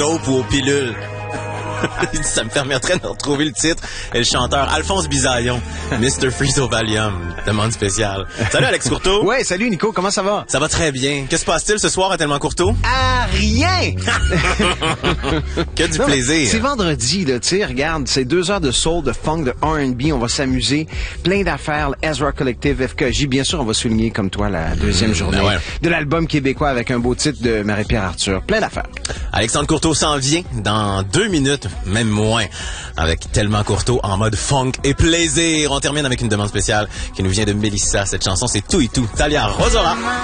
dope ou aux pilules. Ça me permettrait de retrouver le titre et le chanteur Alphonse Bisaillon, Mr. Freeze au Valium, demande spéciale. Salut Alex Courteau. Ouais, salut Nico, comment ça va? Ça va très bien. Qu'est-ce qui se passe-t-il ce soir à Tellement Courteau? Ah, rien! Que du plaisir. C'est vendredi, là, tu sais, regarde, c'est 2 heures de soul, de funk, de R&B, on va s'amuser, plein d'affaires, Ezra Collective, FKJ, bien sûr, on va souligner comme toi la deuxième journée de l'album québécois avec un beau titre de Marie-Pierre Arthur, plein d'affaires. Alexandre Courteau s'en vient dans 2 minutes, même moins, avec Tellement Courteau en mode funk et plaisir. On termine avec une demande spéciale qui nous vient de Mélissa. Cette chanson, c'est Tout et Tout, Talia Rosora.